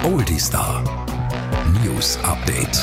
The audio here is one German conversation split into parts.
Oldie Star News Update.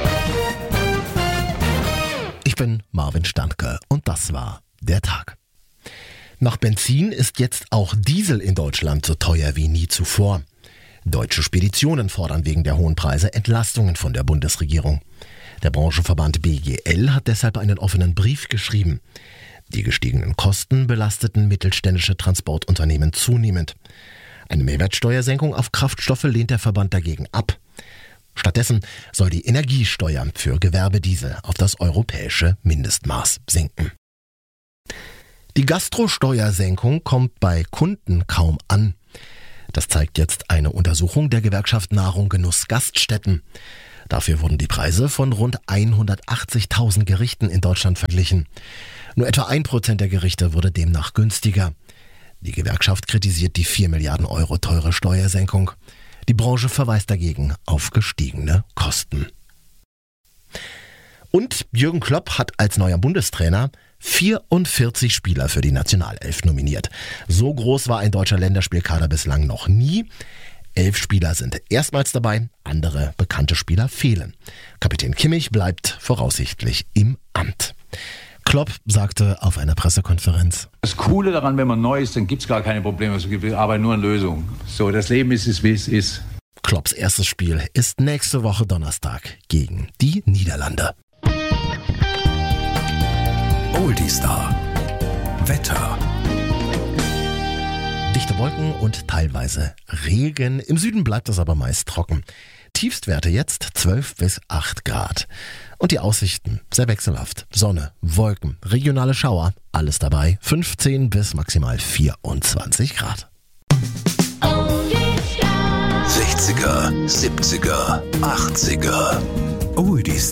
Ich bin Marvin Standke und das war der Tag. Nach Benzin ist jetzt auch Diesel in Deutschland so teuer wie nie zuvor. Deutsche Speditionen fordern wegen der hohen Preise Entlastungen von der Bundesregierung. Der Branchenverband BGL hat deshalb einen offenen Brief geschrieben. Die gestiegenen Kosten belasteten mittelständische Transportunternehmen zunehmend. Eine Mehrwertsteuersenkung auf Kraftstoffe lehnt der Verband dagegen ab. Stattdessen soll die Energiesteuer für Gewerbediesel auf das europäische Mindestmaß sinken. Die Gastrosteuersenkung kommt bei Kunden kaum an. Das zeigt jetzt eine Untersuchung der Gewerkschaft Nahrung Genuss Gaststätten. Dafür wurden die Preise von rund 180.000 Gerichten in Deutschland verglichen. Nur etwa 1% der Gerichte wurde demnach günstiger. Die Gewerkschaft kritisiert die 4 Milliarden Euro teure Steuersenkung. Die Branche verweist dagegen auf gestiegene Kosten. Und Jürgen Klopp hat als neuer Bundestrainer 44 Spieler für die Nationalelf nominiert. So groß war ein deutscher Länderspielkader bislang noch nie. 11 Spieler sind erstmals dabei, andere bekannte Spieler fehlen. Kapitän Kimmich bleibt voraussichtlich im Amt. Klopp sagte auf einer Pressekonferenz: Das Coole daran, wenn man neu ist, dann gibt es gar keine Probleme, wir arbeiten nur an Lösungen. So, das Leben ist, wie es ist. Klopps erstes Spiel ist nächste Woche Donnerstag gegen die Niederlande. Oldie Star Wetter. Dichte Wolken und teilweise Regen. Im Süden bleibt es aber meist trocken. Tiefstwerte jetzt 12 bis 8 Grad. Und die Aussichten sehr wechselhaft. Sonne, Wolken, regionale Schauer, alles dabei. 15 bis maximal 24 Grad. 60er, 70er, 80er. Oldie Star.